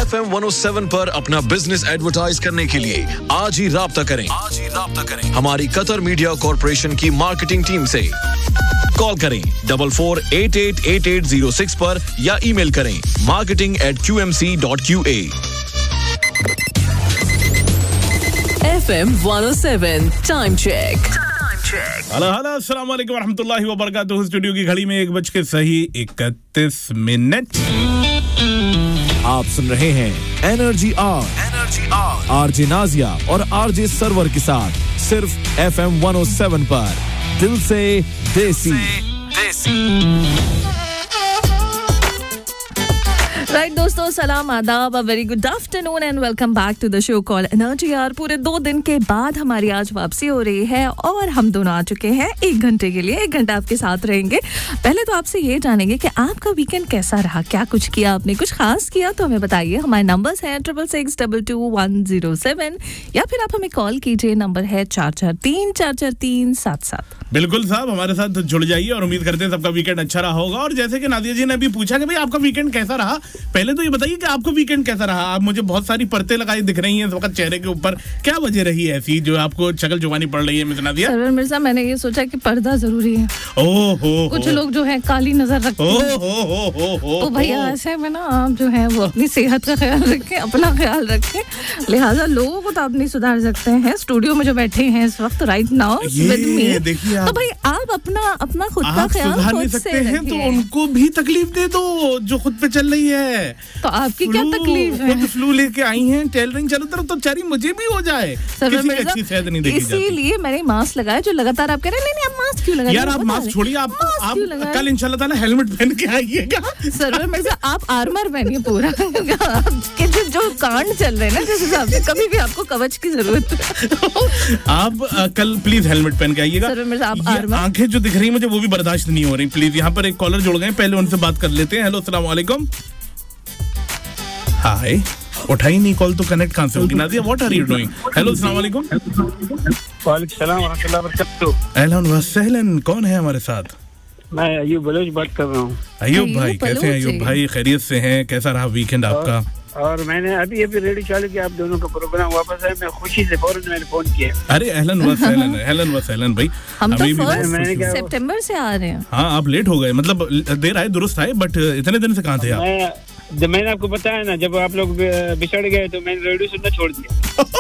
FM 107 पर अपना business advertise करने के लिए आज ही राब्ता करें हमारी कतर मीडिया कॉर्पोरेशन की मार्केटिंग टीम से। कॉल करें 44888806 पर या ईमेल करें marketing@qmc.qa। FM 107 time check. Hello अस्सलाम वालेकुम रहमतुल्लाहि व बरकातुहू। स्टूडियो की घड़ी में 1:31। आप सुन रहे हैं एनर्जी आर आरजे नाजिया और आरजे सरवर के साथ सिर्फ FM 107 पर। दिल से देसी। राइट दोस्तों, सलाम आदाब, a very good afternoon and welcome back to the show call energy are. पूरे 2 दिन के बाद हमारी आज वापसी हो रही है और हम दोनों आ चुके हैं 1 घंटे के लिए। 1 घंटा आपके साथ रहेंगे। पहले तो आपसे ये जानेंगे कि आपका वीकेंड कैसा रहा, क्या कुछ किया आपने, कुछ खास किया तो हमें बताइए। हमारे नंबर्स हैं 66622107 या फिर आप हमें कॉल कीजिए, नंबर है 443-443-77। बिल्कुल साहब, हमारे साथ जुड़ जाइए और उम्मीद करते हैं सबका वीकेंड अच्छा रहा होगा। और जैसे कि नादिया जी ने अभी पूछा कि भाई आपका वीकेंड कैसा रहा, पहले तो ये बताइए कि आपका वीकेंड कैसा रहा। आप मुझे बहुत सारी परतें लगाई दिख रही हैं इस वक्त चेहरे के ऊपर, क्या वजह रही है ऐसी जो आपको शक्ल जुबानी पड़ रही है मिस नादिया? सरवर मिर्जा, मैंने ये सोचा कि पर्दा जरूरी है। कुछ लोग जो है काली नजर रखते हैं, तो भैया ऐसे में ना आप जो है वो अपनी सेहत का ख्याल रखें, अपना ख्याल रखें। लिहाजा लोगों को तो आप नहीं सुधार सकते हैं। स्टूडियो में जो बैठे हैं इस वक्त राइट नाउ विद मी, तो भाई आप अपना खुद का ख्याल सुधार नहीं सकते हैं तो उनको भी तकलीफ दे दो जो खुद पे चल रही है। तो आपकी क्या तकलीफ है? खुद फ्लू लेके आई हैं, टेलरिंग चालू करो तो चारी मुझे भी हो जाए। किसी की अच्छी सेहत नहीं देखी जाती। इसीलिए मैंने मास्क लगाया, जो लगातार आप कह रहे हैं नहीं आप मास्क क्यों लगाए? यार आप मास्क छोड़िए, आप कल इंशाल्लाह ताला हेलमेट पहन के आइएगा। सरवर मिर्जा आप आर्मर पहनिए पूरा कि जो कांड चल रहे हैं ना जिस हिसाब से, कभी भी आपको कवच की जरूरत है। आप कल प्लीज हेलमेट पहन के आइएगा। सरवर मिर्जा आप आर्मर, आंखें जो दिख रही है मुझे वो भी बर्दाश्त नहीं हो रही। प्लीज यहाँ पर एक कॉलर जुड़ गए, पहले उनसे बात कर लेते हैं। हेलो अस्सलाम वालेकुम। हाय, उठाई नहीं कॉल तो कनेक्ट कहां से होगी? Nadia what are you doing? Hello अस्सलाम वालेकुम। वालेकुम सलाम व रहमतुल्लाहि व बरकातुहू। अहलन व सहलन। कौन है हमारे साथ? मैं अयूब बलोच बात कर रहा हूँ। अयूब भाई, कैसे हैं अयूब भाई? खैरियत से हैं? कैसा रहा वीकेंड आपका? और मैंने अभी रेडियो चालू किया, आप दोनों का प्रोग्राम वापस है, मैं खुशी से फौरन मैंने फोन किया। अरे अहलन व सहलन भाई। हम तो 1 सितंबर से आ रहे हैं। हाँ, आप लेट हो गए, मतलब देर आए दुरुस्त आए, बट इतने दिन से कहाँ थे आप? जब मैंने आपको बताया ना, जब आप लोग बिछड़ गए तो मैंने रेडियो सुनना छोड़ दिया।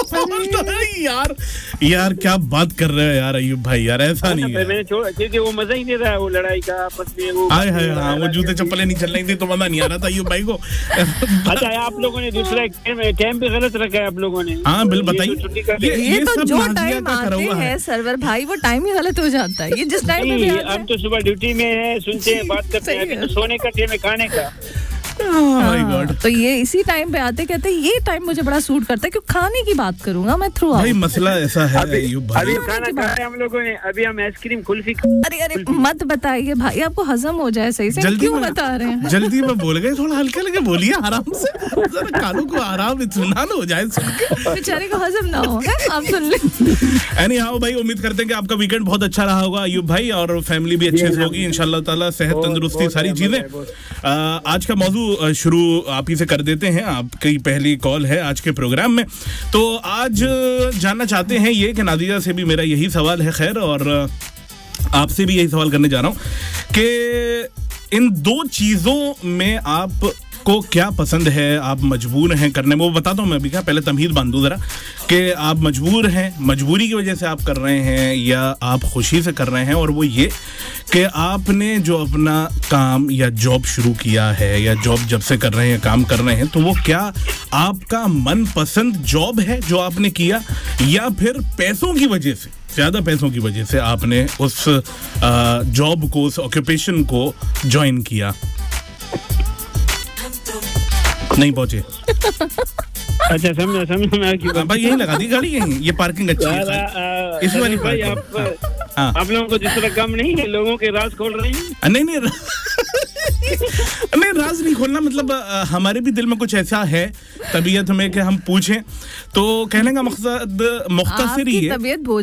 यार क्या बात कर रहे हो यार अयूब भाई, यार ऐसा नहीं है। मैंने छोड़ा क्योंकि वो मजा ही नहीं रहा, वो लड़ाई का आपस में वो वो जूते चप्पलें नहीं चल रही थी तो मजा नहीं आ रहा था अयूब भाई को। अच्छा, आप लोगों ने दूसरा कैंप भी गलत रखा है आप लोगों ने। हाँ बिल बताइए। ये तो जो टाइम आते हैं सरवर भाई, वो टाइम ही गलत हो जाता है। ये जिस टाइम में हम तो सुबह ड्यूटी में है, सुनते हैं, बात करते हैं, अभी तो सोने का टाइम है, खाने का। तो ये इसी टाइम पे आते कहते हैं ये टाइम मुझे बड़ा सूट करता है, क्योंकि खाने की बात करूंगा मैं थ्रू भाई। मसला ऐसा है अयूब भाई, अभी खाना खाया हम लोगों ने, अभी हम आइसक्रीम कुल्फी। अरे मत बताइए भाई, आपको हजम हो जाए सही से, क्यों बता रहे हैं? जल्दी में बोल गए, थोड़ा हल्के लगे बोलिए, आराम से, जरा कानों को आराम इत्मीनान हो जाए सुन के, बेचारे को हजम ना हो। आप सुन ले। एनीहाउ भाई, उम्मीद करते हैं कि आपका वीकेंड बहुत अच्छा रहा होगा अयूब भाई, और फैमिली भी अच्छे से होगी इंशाल्लाह ताला, सेहत तंदुरुस्ती सारी चीजें। आज का मौजू शुरू आप ही से कर देते हैं, आपकी पहली कॉल है आज के प्रोग्राम में। तो आज जानना चाहते हैं ये कि नादिया से भी मेरा यही सवाल है, खैर, और आपसे भी यही सवाल करने जा रहा हूं कि इन 2 चीजों में आप को क्या पसंद है, आप मजबूर हैं करने में? वो बताता हूँ मैं अभी, क्या पहले तमहीद बांधू जरा कि आप मजबूर हैं, मजबूरी की वजह से आप कर रहे हैं या आप खुशी से कर रहे हैं। और वो ये कि आपने जो अपना काम या जॉब शुरू किया है या जॉब जब से कर रहे हैं, काम कर रहे हैं, तो वो क्या आपका मनपसंद जॉब है जो आपने किया, या फिर पैसों की वजह से, ज्यादा पैसों की वजह से आपने उस जॉब को, उस ऑक्यूपेशन को ज्वाइन किया? नहीं पहुंचे। अच्छा, समझा मैं क्यों भाई, यही लगा दी गाड़ी, यही, ये पार्किंग अच्छी है इस वाली भाई। आप लोगों को जिस तरह काम नहीं है, लोगों के राज खोल रहे हैं। नहीं राज नहीं खोलना, मतलब हमारे भी दिल में कुछ ऐसा है तबीयत में कि हम पूछें, तो कहने का मकसद मुख्तसर ही है।